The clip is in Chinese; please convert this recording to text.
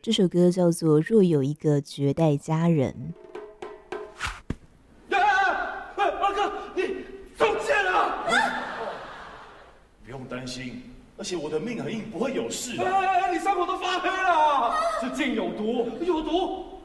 这首歌叫做《若有一个绝代佳人》。 二哥，你中箭了！不用担心，而且我的命很硬，不会有事的。 你伤口都发黑了，这箭有毒，有毒！